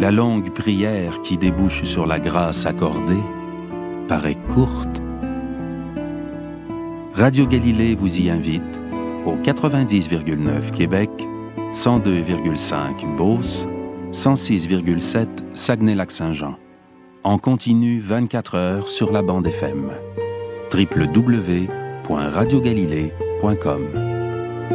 La longue prière qui débouche sur la grâce accordée paraît courte. Radio Galilée vous y invite au 90,9 Québec, 102,5 Beauce, 106,7 Saguenay-Lac-Saint-Jean. En continu 24 heures sur la bande FM. www.radiogalilée.com